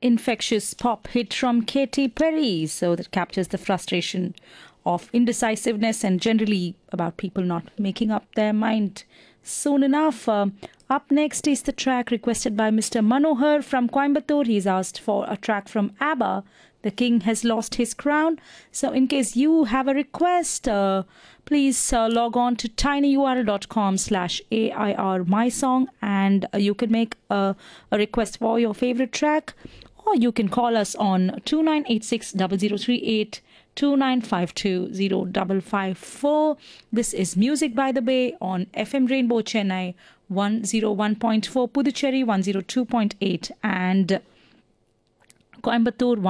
infectious pop hit from Katy Perry. So that captures the frustration of indecisiveness and generally about people not making up their mind soon enough. Up next is the track requested by Mr. Manohar from Coimbatore. He's asked for a track from ABBA, The King Has Lost His Crown. So in case you have a request, please log on to tinyurl.com/AIRmysong and you can make a request for your favorite track, or you can call us on 2986 2952 This is Music by the Bay on FM Rainbow Chennai 101.4, Puducherry 102.8 and Coimbatore